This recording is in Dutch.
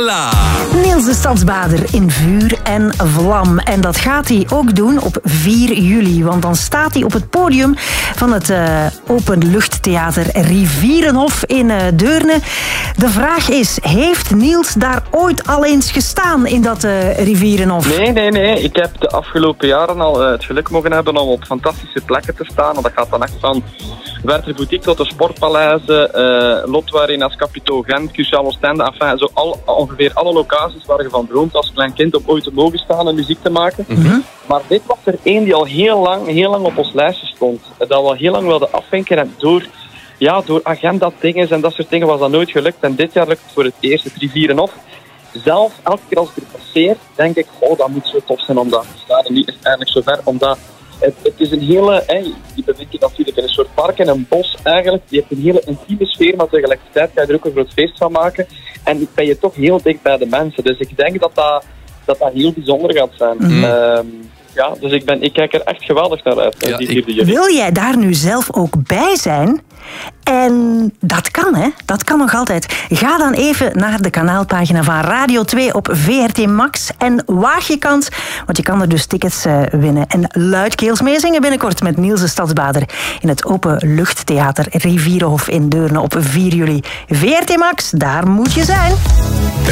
la. Niels de Stadsbader in vuur en vlam. En dat gaat hij ook doen op 4 juli. Want dan staat hij op het podium van het openluchttheater Rivierenhof in Deurne. De vraag is, heeft Niels daar ooit al eens gestaan in dat Rivierenhof? Nee. Ik heb de afgelopen jaren al het geluk mogen hebben om op fantastische plekken te staan. En dat gaat dan echt van Werther Boutique tot de Sportpaleizen, Lotto Arena's, Capito Gent, Curaçao Oostende. Enfin, zo ongeveer alle locaties waar je van droomt als klein kind om ooit te mogen staan en muziek te maken. Mm-hmm. Maar dit was er één die al heel lang op ons lijstje stond. Dat we al heel lang wilden afvinken en door agenda-dingen en dat soort dingen was dat nooit gelukt. En dit jaar lukt het voor het eerst, het Rivierenhof. Zelf, elke keer als ik er passeer, denk ik, dat moet zo tof zijn om daar te staan. En nu is het eindelijk zover, omdat het is een hele... je bevindt je natuurlijk in een soort park, in een bos eigenlijk. Je hebt een hele intieme sfeer, maar tegelijkertijd ga je er ook een groot feest van maken. En ben je toch heel dicht bij de mensen. Dus ik denk dat heel bijzonder gaat zijn. Mm. Dus ik kijk er echt geweldig naar uit. Ja, wil jij daar nu zelf ook bij zijn? En dat kan, hè? Dat kan nog altijd. Ga dan even naar de kanaalpagina van Radio 2 op VRT Max en waag je kans, want je kan er dus tickets winnen. En luidkeels meezingen binnenkort met Niels de Stadsbader in het Openluchttheater Rivierenhof in Deurne op 4 juli. VRT Max, daar moet je zijn.